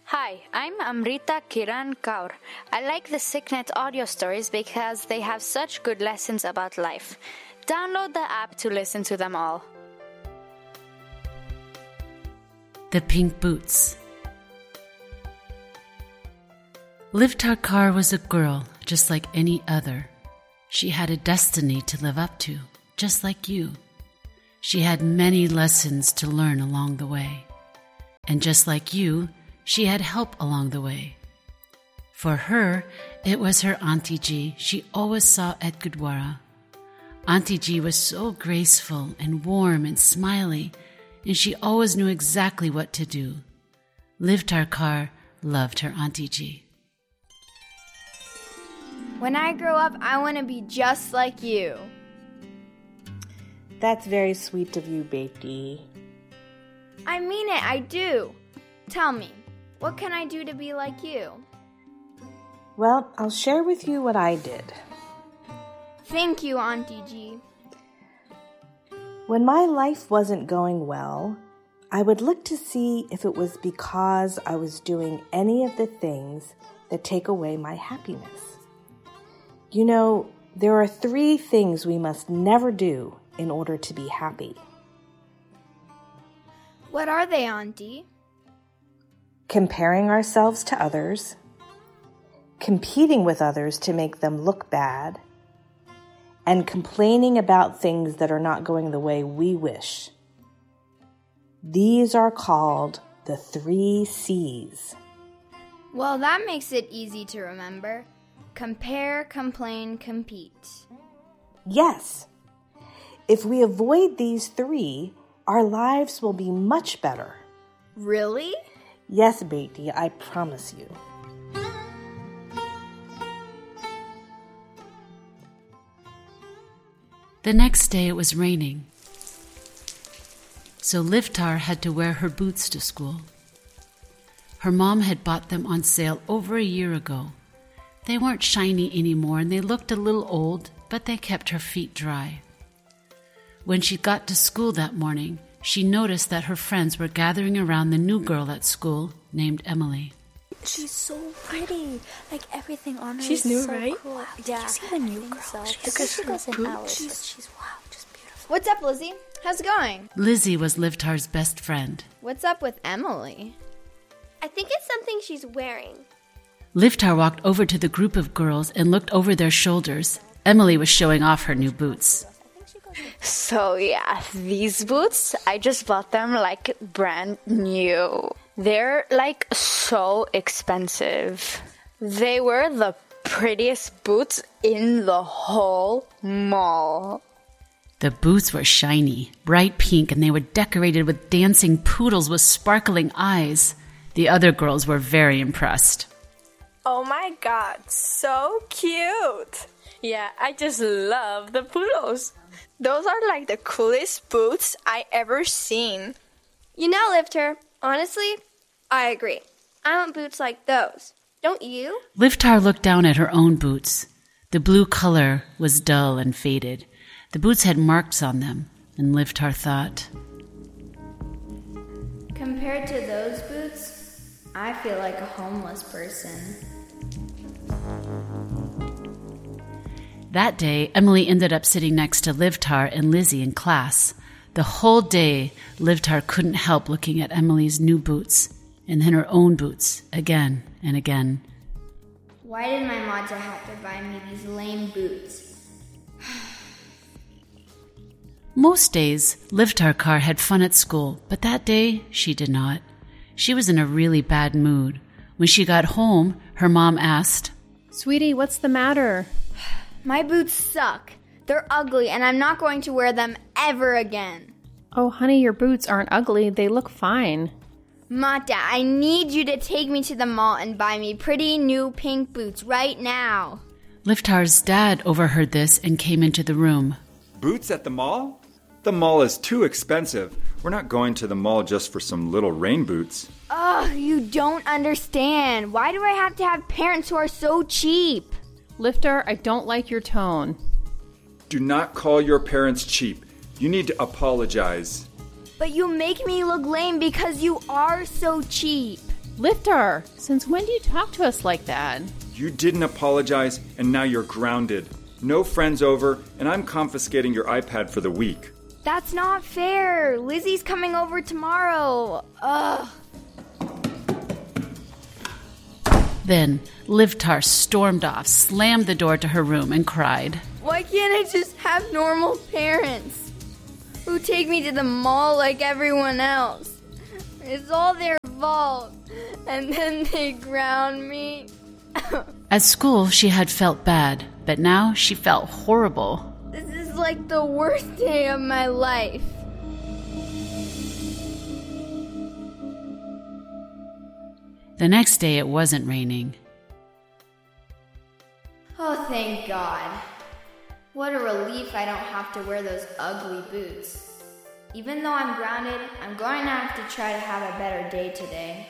Hi, I'm Amrita Kiran Kaur. I like the SickNet audio stories because they have such good lessons about life. Download the app to listen to them all. The Pink Boots. Livtar Kaur was a girl just like any other. She had a destiny to live up to, just like you. She had many lessons to learn along the way. And just like you, she had help along the way. For her, it was her Auntie G she always saw at Gurdwara. Auntie G was so graceful and warm and smiley, and she always knew exactly what to do. Livtar Kaur loved her Auntie G. When I grow up, I want to be just like you. That's very sweet of you, Beti. I mean it, I do. Tell me, what can I do to be like you? Well, I'll share with you what I did. Thank you, Auntie G. When my life wasn't going well, I would look to see if it was because I was doing any of the things that take away my happiness. You know, there are 3 things we must never do in order to be happy. What are they, Auntie? Comparing ourselves to others, competing with others to make them look bad, and complaining about things that are not going the way we wish. These are called the 3 C's. Well, that makes it easy to remember. Compare, complain, compete. Yes. If we avoid these 3, our lives will be much better. Really? Yes, Beti, I promise you. The next day it was raining, so Livtar had to wear her boots to school. Her mom had bought them on sale over a year ago. They weren't shiny anymore and they looked a little old, but they kept her feet dry. When she got to school that morning, she noticed that her friends were gathering around the new girl at school named Emily. She's so pretty. Like everything on her She's is new, so right? cool. Wow, Yeah, did you see the new girl? So. Look at She her goes in boots. hours, but she's wow, just beautiful. What's up, Lizzie? How's it going? Lizzie was Livtar's best friend. What's up with Emily? I think it's something she's wearing. Livtar walked over to the group of girls and looked over their shoulders. Emily was showing off her new boots. So yeah, these boots, I just bought them like brand new. They're like so expensive. They were the prettiest boots in the whole mall. The boots were shiny, bright pink, and they were decorated with dancing poodles with sparkling eyes. The other girls were very impressed. Oh my god, so cute! Yeah, I just love the poodles. Those are like the coolest boots I ever seen. You know, Livtar, honestly, I agree. I want boots like those. Don't you? Livtar looked down at her own boots. The blue color was dull and faded. The boots had marks on them, and Livtar thought, Compared to those boots, I feel like a homeless person. That day, Emily ended up sitting next to Livtar and Lizzie in class. The whole day, Livtar couldn't help looking at Emily's new boots, and then her own boots, again and again. Why did my Madja have to buy me these lame boots? Most days, Livtar Kaur had fun at school, but that day, she did not. She was in a really bad mood. When she got home, her mom asked, Sweetie, what's the matter? My boots suck. They're ugly, and I'm not going to wear them ever again. Oh, honey, your boots aren't ugly. They look fine. Mata, I need you to take me to the mall and buy me pretty new pink boots right now. Livtar's dad overheard this and came into the room. Boots at the mall? The mall is too expensive. We're not going to the mall just for some little rain boots. Ugh, you don't understand. Why do I have to have parents who are so cheap? Livtar, I don't like your tone. Do not call your parents cheap. You need to apologize. But you make me look lame because you are so cheap. Liftar, since when do you talk to us like that? You didn't apologize, and now you're grounded. No friends over, and I'm confiscating your iPad for the week. That's not fair. Lizzie's coming over tomorrow. Ugh. Then Liftar stormed off, slammed the door to her room, and cried. Why can't I just have normal parents who take me to the mall like everyone else? It's all their fault. And then they ground me. At school, she had felt bad, but now she felt horrible. This is like the worst day of my life. The next day, it wasn't raining. Oh, thank God. What a relief I don't have to wear those ugly boots. Even though I'm grounded, I'm going to have to try to have a better day today.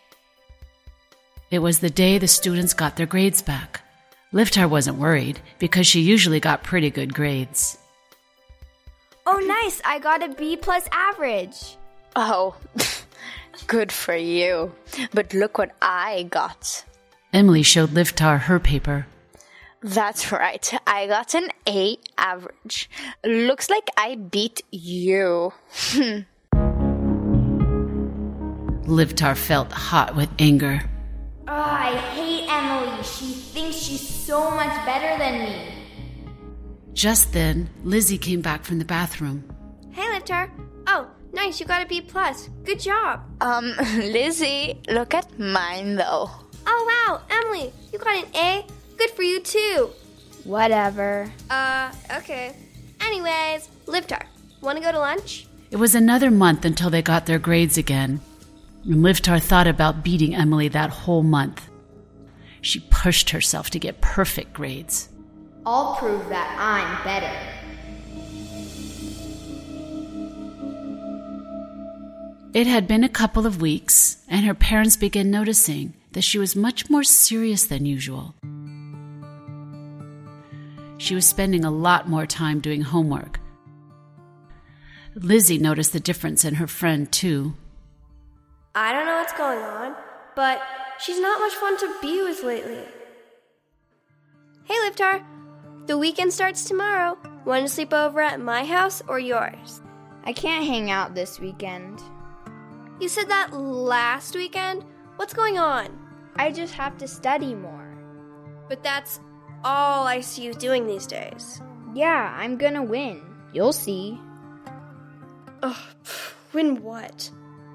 It was the day the students got their grades back. Liftar wasn't worried because she usually got pretty good grades. Oh, nice. I got a B+ average. Oh, good for you. But look what I got. Emily showed Liftar her paper. That's right. I got an A average. Looks like I beat you. Liftar felt hot with anger. Oh, I hate Emily. She thinks she's so much better than me. Just then, Lizzie came back from the bathroom. Hey, Liftar. Oh, nice. You got a B+. Good job. Lizzie, look at mine though. Oh, wow. Emily, you got an A. Good for you, too. Whatever. Okay. Anyways, Liftar, want to go to lunch? It was another month until they got their grades again. And Liftar thought about beating Emily that whole month. She pushed herself to get perfect grades. I'll prove that I'm better. It had been a couple of weeks, and her parents began noticing that she was much more serious than usual. She was spending a lot more time doing homework. Lizzie noticed the difference in her friend, too. I don't know what's going on, but she's not much fun to be with lately. Hey, Liftar. The weekend starts tomorrow. Want to sleep over at my house or yours? I can't hang out this weekend. You said that last weekend? What's going on? I just have to study more. But that's all I see you doing these days. Yeah, I'm gonna win. You'll see. Ugh, win what?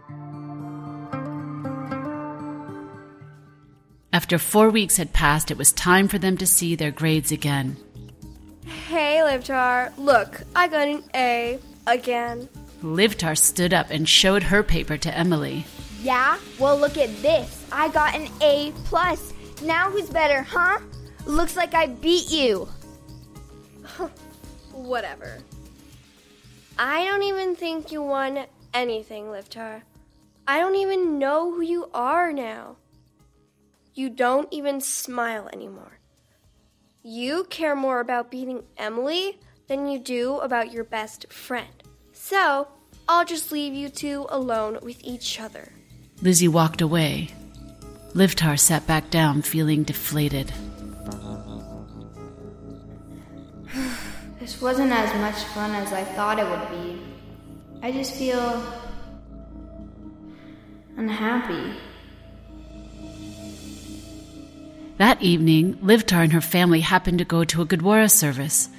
After 4 weeks had passed, it was time for them to see their grades again. Hey, Liftar. Look, I got an A again. Liftar stood up and showed her paper to Emily. Yeah? Well, look at this. I got an A+. Now who's better, huh? Looks like I beat you. Whatever. I don't even think you won anything, Liftar. I don't even know who you are now. You don't even smile anymore. You care more about beating Emily than you do about your best friend. So, I'll just leave you two alone with each other. Lizzie walked away. Liftar sat back down, feeling deflated. This wasn't as much fun as I thought it would be. I just feel unhappy. That evening, Liftar and her family happened to go to a Gurdwara service.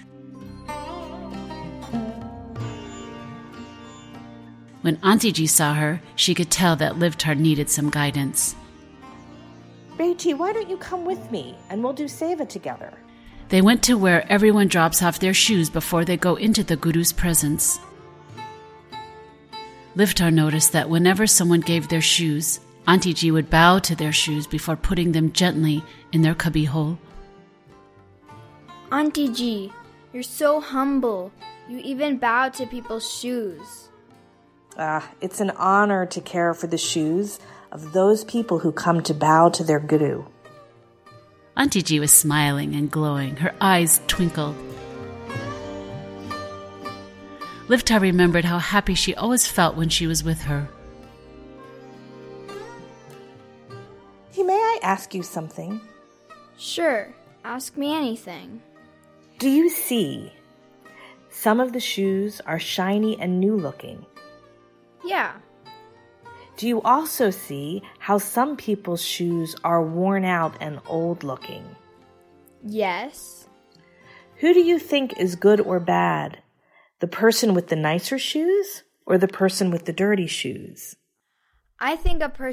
When Auntie Ji saw her, she could tell that Liftar needed some guidance. Beti, why don't you come with me and we'll do seva together? They went to where everyone drops off their shoes before they go into the Guru's presence. Liftar noticed that whenever someone gave their shoes, Auntie Ji would bow to their shoes before putting them gently in their cubby hole. Auntie Ji, you're so humble. You even bow to people's shoes. It's an honor to care for the shoes of those people who come to bow to their guru. Auntie Ji was smiling and glowing. Her eyes twinkled. Liftar remembered how happy she always felt when she was with her. Hey, may I ask you something? Sure, ask me anything. Do you see? Some of the shoes are shiny and new looking. Yeah. Do you also see how some people's shoes are worn out and old looking? Yes. Who do you think is good or bad? The person with the nicer shoes or the person with the dirty shoes? I think a person